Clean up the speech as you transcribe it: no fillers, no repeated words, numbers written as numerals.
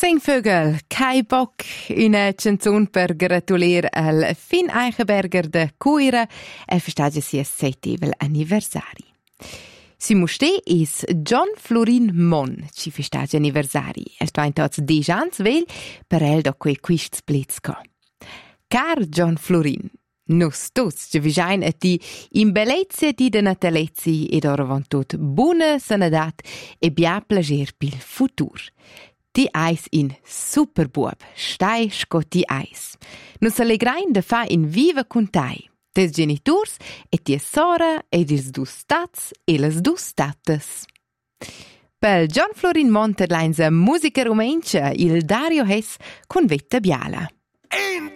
Singvögel, Kai Bock, una canzone per gratulier al Finn Eichenberger de Cuira e festeggia sia 7. anniversari. Si muste is John Florin Mon, ci festeggia anniversari. El 10 ans vel per el do quei quists blitzko. Car John Florin, nus tuts ci visain a ti in bellezza di de natalezzi ed oravantut buona sanadat e bia plager pil futur. Ti eis in superbuob, stai scotti eis. Nus allegrain de fa in viva contai. Tes geniturs e tia sora e dis dus tats e las dus tatas. Per John Florin Monterlein sa musica rumencha il Dario Hess con Vetta Biala.